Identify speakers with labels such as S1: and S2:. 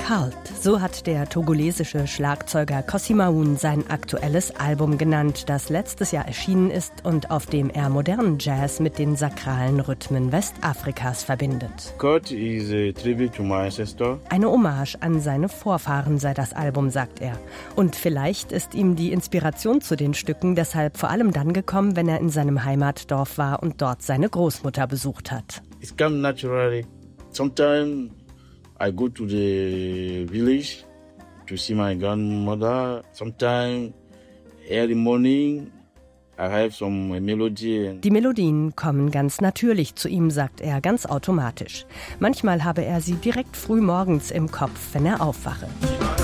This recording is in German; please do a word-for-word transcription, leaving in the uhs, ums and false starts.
S1: Cult, so hat der togolesische Schlagzeuger Kosimaun sein aktuelles Album genannt, das letztes Jahr erschienen ist und auf dem er modernen Jazz mit den sakralen Rhythmen Westafrikas verbindet.
S2: Cult is a tribute to my ancestor.
S1: Eine Hommage an seine Vorfahren sei das Album, sagt er. Und vielleicht ist ihm die Inspiration zu den Stücken deshalb vor allem dann gekommen, wenn er in seinem Heimatdorf war und dort seine Großmutter besucht hat.
S2: It comes naturally. Sometimes I go to the village to see my grandmother. Sometimes early morning I have some melody.
S1: Die Melodien kommen ganz natürlich zu ihm, sagt er, ganz automatisch. Manchmal habe er sie direkt früh morgens im Kopf, wenn er aufwache.